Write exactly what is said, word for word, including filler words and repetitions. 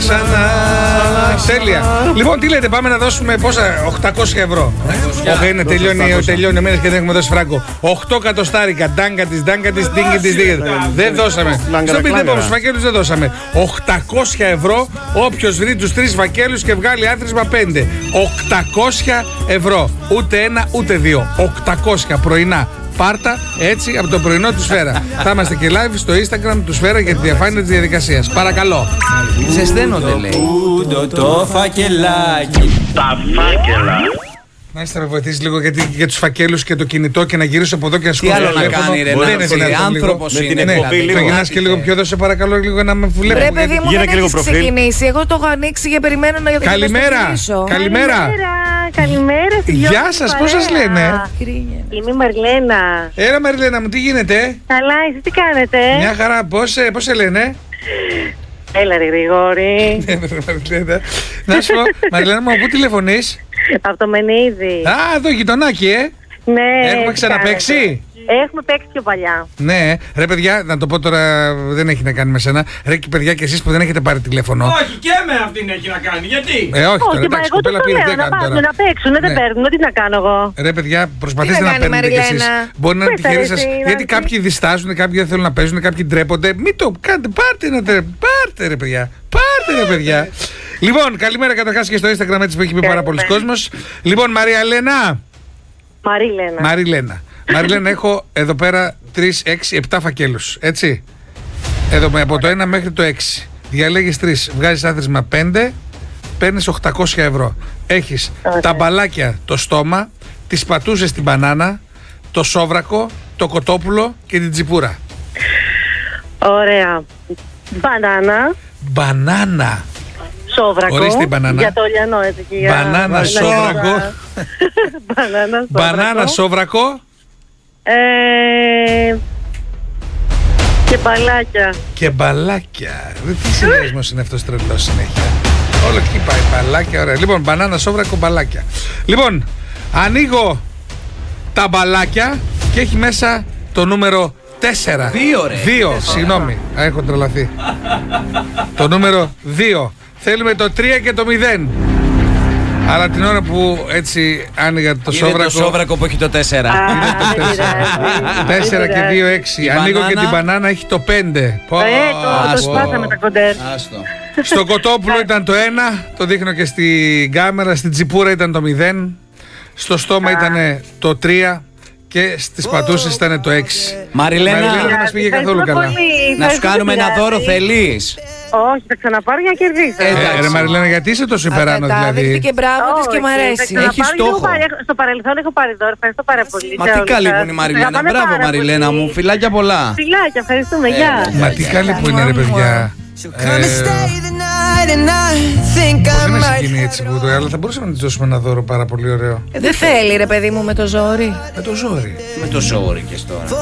ξανά. Τέλεια. Λοιπόν, τι λέτε, πάμε να δώσουμε πόσα, οκτακόσια ευρώ. Όχι, είναι, τελειώνει, τελειώνει ο μήνας και δεν έχουμε δώσει φράγκο. οκτώ κατοστάρικα, ντάγκα της, ντάγκα της, ντίγκα της, ντίγκα της. Δεν δώσαμε. Στον πιτεπό, στους φακέλους δεν δώσαμε. οκτακόσια ευρώ, όποιος βρει τους τρεις φακέλους και βγάλει άθροισμα πέντε. οκτακόσια ευρώ. Ούτε ένα, ούτε δύο. οκτακόσια πρωινά. Πάρτα έτσι από το πρωινό του Σφαίρα. Θα είμαστε και live στο Instagram του Σφαίρα για τη διαφάνεια της διαδικασίας. Παρακαλώ. Ζεσταίνονται, λέει. Το φακελάκι. Τα φάκελα. Να είστε να με βοηθήσει λίγο γιατί για τους φακέλους και το κινητό και να γυρίσω από εδώ και να Τι σχολιάσω. άλλο να κάνει, ρε, δεν είναι δυνατόν. άνθρωπος είναι. Ναι, το γυρνάς και λίγο πιο εδώ, σε παρακαλώ λίγο να με βλέπω. Ρε παιδί μου, δεν έχεις ξεκινήσει. Εγώ το έχω ανοίξει και περιμένω να Καλημέρα. Καλημέρα. Καλημέρα. Γεια σας, πώς σας λένε? Είμαι η Μαριλένα. Έλα Μαριλένα μου, τι γίνεται? Καλά, εσείς τι κάνετε? Μια χαρά, πώς, πώς σε λένε? Έλα ρε Γρηγόρη. Να σου πω, Μαριλένα μου, πού τηλεφωνείς? Από το Μενίδη. Α, εδώ γειτονάκι, ε! Ναι. Έχουμε ξαναπαίξει? Έχουμε παίξει πιο παλιά. Ναι, ρε παιδιά, να το πω τώρα, δεν έχει να κάνει με σένα. Ρε και παιδιά, και εσείς που δεν έχετε πάρει τηλέφωνο. Όχι, και με αυτήν έχει να κάνει. Γιατί? Ε, όχι, τώρα, Όχι, μα εντάξει, εγώ το κοπέλα πήρε, λέω, δεν να κάνει πάνε τώρα. να παίξουν, δεν Ναι. παίρνουν, τι να κάνω εγώ. Ρε παιδιά, προσπαθήστε Τι να να κάνει, παίρνετε κι εσείς. Μαριλένα? Μπορεί να είναι Πες, τυχεροί ρε, σας. εσύ, Γιατί να- κάποιοι διστάζουν, κάποιοι δεν θέλουν να παίζουν, κάποιοι ντρέπονται. Μην το κάνετε, πάρτε να τε. Πάρτε ρε παιδιά. Πάρτε ρε παιδιά. Λοιπόν, καλημέρα καταρχάς και στο Instagram έτσι που έχει πει πάρα πολλοί κόσμος. Λοιπόν, Μαρία Λένα. Μαρίλενα. Μαριλένα. Μαριλένα, έχω εδώ πέρα τρεις, έξι, επτά φακέλους. Έτσι. Εδώ με από το ένα μέχρι το έξι. Διαλέγεις τρεις, βγάζεις άθροισμα πέντε, παίρνεις οκτακόσια ευρώ. Έχεις Ωραία. τα μπαλάκια, το στόμα, τις πατούσες στην μπανάνα, το σόβρακο, το κοτόπουλο και την τσιπούρα. Ωραία. Μπανάνα. Μπανάνα. Σόβρακο. Ορίστε η μπανάνα. Για το λιανό έτσι και για... Μπανάνα, να- σόβρακο. Μπανάνα, σόβρακο. Μπανάνα, σόβρακο Ε, και μπαλάκια. και μπαλάκια. Ρε, τι συνδυασμός είναι αυτός τρελός συνέχεια. Όλο εκεί πάει, μπαλάκια, ωραία. Λοιπόν, μπανάνα, σόβρακο, μπαλάκια. Λοιπόν, ανοίγω τα μπαλάκια και έχει μέσα το νούμερο τέσσερα. Δύο, ρε. Δύο, συγγνώμη. Α, έχω τρελαθεί. Το νούμερο δύο. Θέλουμε το τρία και το μηδέν. Αλλά την ώρα που έτσι άνοιγα το Είναι σόβρακο. το σόβρακο που έχει το τέσσερα. Α, δεν πειράζει. τέσσερα Δεν και πειράζει. δύο, έξι. Η Ανοίγω και μπανάνα. την μπανάνα, έχει το πέντε. Πω, Ε, το, το άστο. σπάσαμε τα κοντέρ. Άστο. Στο κοτόπουλο ήταν το ένα, το δείχνω και στην κάμερα. Στην τσιπούρα ήταν το μηδέν. Στο στόμα ήταν το τρία. Και στις πατούσες ήταν το έξι. Μαριλένα, Μαριλένα, δεν μας πήγε καθόλου καλά. να σου κάνουμε ένα δώρο, θέλεις? Όχι, θα ξαναπάρω για να κερδίσω. Ε, Ε, ρε Μαριλένα, γιατί είσαι τόσο υπεράνω δηλαδή? Και μπράβο της και Όχι, μ' θα αρέσει. ξαναπάρω, Έχει γιατί στόχο. έχω πάρει- Στο παρελθόν έχω πάρει δώρο. Ευχαριστώ πάρα πολύ. Μα σε τι όλους καλή σας. που είναι η Μαριλένα. Αγαπάμε Μπράβο πάρα Μαριλένα πολύ. μου, φιλάκια πολλά. Φιλάκια, ευχαριστούμε. Γεια. Μα τι καλή που είναι ρε παιδιά. Ε, Πώς δεν έχει γίνει έτσι που το, αλλά θα μπορούσαμε να της δώσουμε ένα δώρο πάρα πολύ ωραίο. Δεν θέλει ρε παιδί μου με το ζόρι. Με το ζόρι. Με το ζόρι και τώρα.